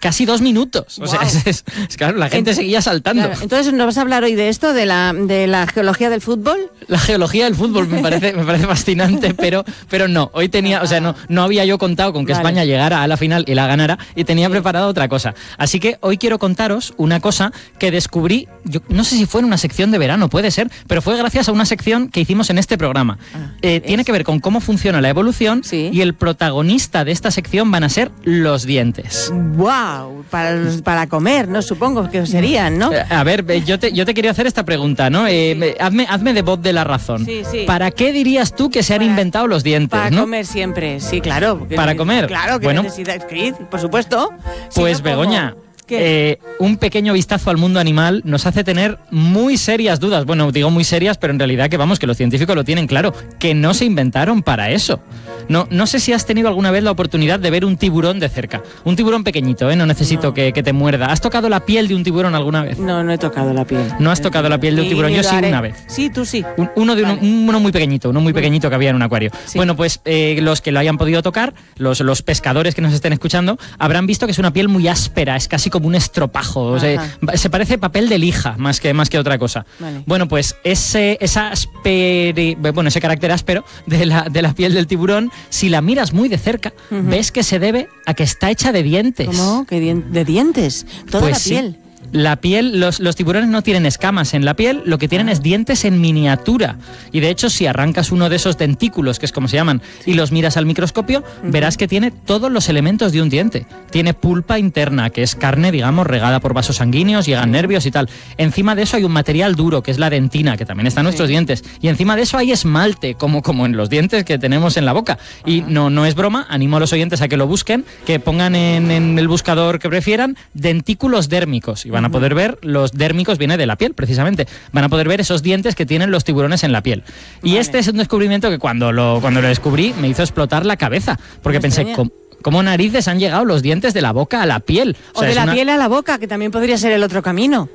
casi 2 minutos. O sea, es claro, la gente seguía saltando. Claro. Entonces, ¿nos vas a hablar hoy de esto, de la geología del fútbol? La geología del fútbol me parece fascinante, pero no. Hoy tenía, o sea, no había yo contado con que España llegara a la final y la ganara, y tenía preparada otra cosa. Así que hoy quiero contaros una cosa que descubrí, yo no sé si fue en una sección de verano, puede ser, pero fue gracias a una sección que hicimos en este programa. Tiene que ver con cómo funciona la evolución, y el protagonista de esta sección van a ser los dientes. ¡Wow! Para comer, ¿no? Supongo que serían, ¿no? A ver, yo te quería hacer esta pregunta, ¿no? Hazme de voz de la razón. Sí. ¿Para qué dirías tú que se han inventado los dientes? Para ¿no? comer siempre, sí, claro. ¿Para comer? Claro, que necesitas, por supuesto. Pues, Begoña, un pequeño vistazo al mundo animal nos hace tener muy serias dudas. Bueno, digo muy serias, pero en realidad que los científicos lo tienen claro, que no se inventaron para eso. No sé si has tenido alguna vez la oportunidad de ver un tiburón de cerca. Un tiburón pequeñito, no necesito que te muerda. ¿Has tocado la piel de un tiburón alguna vez? No he tocado la piel. ¿No has tocado la piel de un tiburón? Yo sí, una vez. Sí, tú sí. Uno muy pequeñito, que había en un acuario. Sí. Bueno, pues los que lo hayan podido tocar, los pescadores que nos estén escuchando, habrán visto que es una piel muy áspera, es casi como un estropajo. O sea, se parece papel de lija más que otra cosa. Vale. Bueno, pues ese carácter áspero de la piel del tiburón, si la miras muy de cerca, ves que se debe a que está hecha de dientes. ¿Cómo? ¿De dientes? Toda la piel. Sí. La piel, los tiburones no tienen escamas en la piel, lo que tienen es dientes en miniatura. Y de hecho, si arrancas uno de esos dentículos, que es como se llaman, y los miras al microscopio, verás que tiene todos los elementos de un diente. Tiene pulpa interna, que es carne, digamos, regada por vasos sanguíneos, llegan nervios y tal. Encima de eso hay un material duro, que es la dentina, que también está en nuestros dientes. Y encima de eso hay esmalte, como en los dientes que tenemos en la boca. Y no es broma, animo a los oyentes a que lo busquen, que pongan en el buscador que prefieran dentículos dérmicos. Y van a poder ver, los dérmicos viene de la piel, precisamente. Van a poder ver esos dientes que tienen los tiburones en la piel. Y este es un descubrimiento que cuando lo descubrí me hizo explotar la cabeza, porque pensé, ¿cómo narices han llegado los dientes de la boca a la piel? O de la piel a la boca, que también podría ser el otro camino.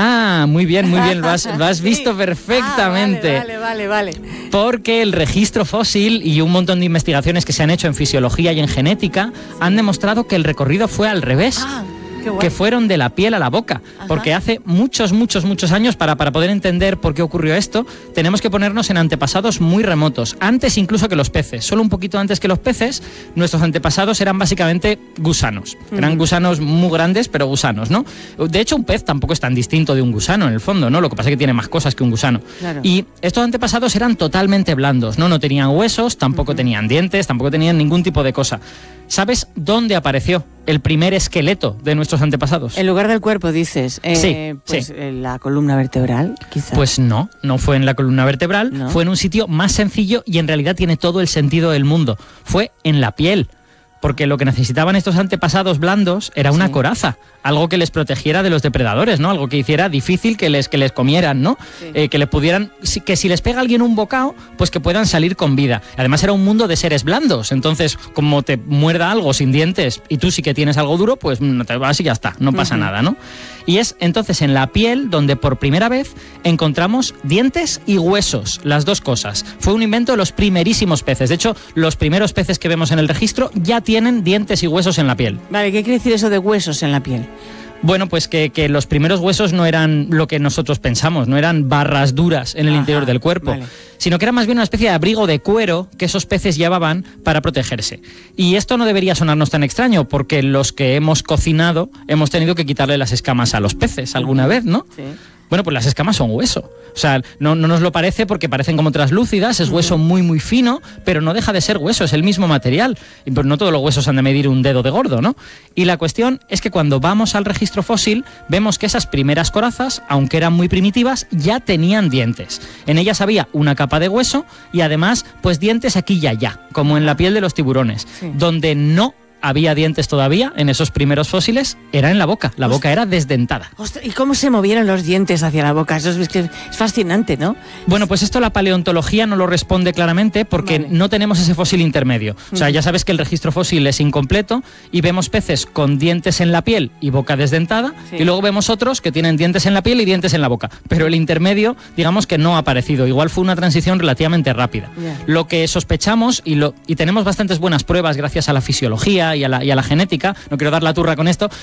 Muy bien, lo has visto perfectamente. Vale. Porque el registro fósil y un montón de investigaciones que se han hecho en fisiología y en genética han demostrado que el recorrido fue al revés. Que fueron de la piel a la boca. Porque hace muchos años, para poder entender por qué ocurrió esto, tenemos que ponernos en antepasados muy remotos, antes incluso que los peces. Solo un poquito antes que los peces, nuestros antepasados eran básicamente gusanos. Eran gusanos muy grandes, pero gusanos, ¿no? De hecho, un pez tampoco es tan distinto de un gusano, en el fondo, ¿no? Lo que pasa es que tiene más cosas que un gusano. Claro. Y estos antepasados eran totalmente blandos, ¿no? No tenían huesos, tampoco tenían dientes, tampoco tenían ningún tipo de cosa. ¿Sabes dónde apareció el primer esqueleto de nuestros antepasados? En lugar del cuerpo, dices. Sí. En la columna vertebral, quizás. Pues no fue en la columna vertebral, fue en un sitio más sencillo y en realidad tiene todo el sentido del mundo. Fue en la piel. Porque lo que necesitaban estos antepasados blandos era una coraza, algo que les protegiera de los depredadores, ¿no? Algo que hiciera difícil que les comieran, ¿no? Que les pudieran, que si les pega alguien un bocado, pues que puedan salir con vida. Además era un mundo de seres blandos, entonces como te muerda algo sin dientes y tú sí que tienes algo duro, pues no te vas y ya está, no pasa nada, ¿no? Y es entonces en la piel donde por primera vez encontramos dientes y huesos, las dos cosas. Fue un invento de los primerísimos peces. De hecho, los primeros peces que vemos en el registro ya tienen dientes y huesos en la piel. Vale, ¿qué quiere decir eso de huesos en la piel? Bueno, pues que los primeros huesos no eran lo que nosotros pensamos, no eran barras duras en el interior del cuerpo, sino que era más bien una especie de abrigo de cuero que esos peces llevaban para protegerse. Y esto no debería sonarnos tan extraño, porque los que hemos cocinado hemos tenido que quitarle las escamas a los peces alguna vez, ¿no? Sí. Bueno, pues las escamas son hueso. O sea, no nos lo parece porque parecen como translúcidas, es hueso muy fino, pero no deja de ser hueso, es el mismo material. Y pues no todos los huesos han de medir un dedo de gordo, ¿no? Y la cuestión es que cuando vamos al registro fósil, vemos que esas primeras corazas, aunque eran muy primitivas, ya tenían dientes. En ellas había una capa de hueso y además, pues dientes aquí y allá, como en la piel de los tiburones, donde no había dientes todavía en esos primeros fósiles, era en la boca. La boca era desdentada. Ostras, ¿y cómo se movieron los dientes hacia la boca? Eso es fascinante, ¿no? Bueno, pues esto la paleontología no lo responde claramente porque no tenemos ese fósil intermedio. O sea, ya sabes que el registro fósil es incompleto y vemos peces con dientes en la piel y boca desdentada y luego vemos otros que tienen dientes en la piel y dientes en la boca. Pero el intermedio, digamos que no ha aparecido. Igual fue una transición relativamente rápida. Lo que sospechamos y tenemos bastantes buenas pruebas gracias a la fisiología y a la genética, no quiero dar la turra con esto,